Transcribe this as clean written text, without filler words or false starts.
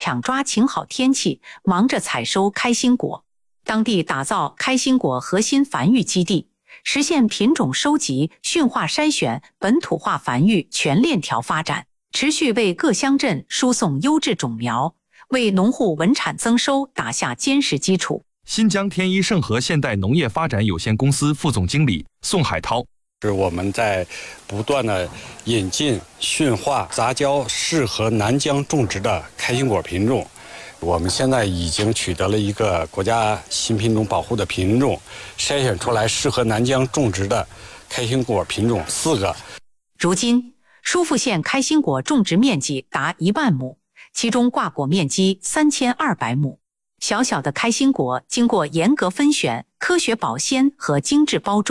抢抓晴好天气，忙着采收开心果。当地打造开心果核心繁育基地，实现品种收集、驯化筛选、本土化繁育全链条发展，持续为各乡镇输送优质种苗，为农户稳产增收打下坚实基础。 新疆天一盛和现代农业发展有限公司副总经理宋海涛。 是我们在不断的引进、驯化、杂交适合南疆种植的开心果品种。我们现在已经取得了一个国家新品种保护的品种，筛选出来适合南疆种植的开心果品种4个。 如今，疏附县开心果种植面积达1万亩，其中挂果面积3200亩。小小的开心果经过严格分选、科学保鲜和精致包装。